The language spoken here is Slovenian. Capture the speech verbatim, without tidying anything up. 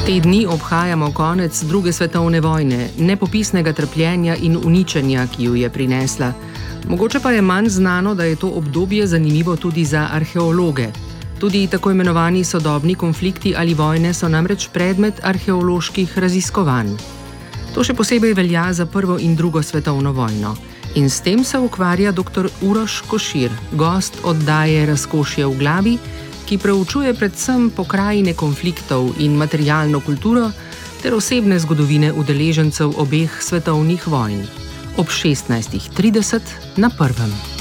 Te dni obhajamo konec druge svetovne vojne, nepopisnega trpljenja in uničenja, ki jo je prinesla. Mogoče pa je manj znano, da je to obdobje zanimivo tudi za arheologe. Tudi tako imenovani sodobni konflikti ali vojne so namreč predmet arheoloških raziskovanj. To še posebej velja za prvo in drugo svetovno vojno. In s tem se ukvarja dr. Uroš Košir, gost oddaje Razkošje v glavi, ki preučuje predvsem pokrajine konfliktov in materialno kulturo ter osebne zgodovine udeležencev obeh svetovnih vojn. Ob šestnajstih trideset na prvem.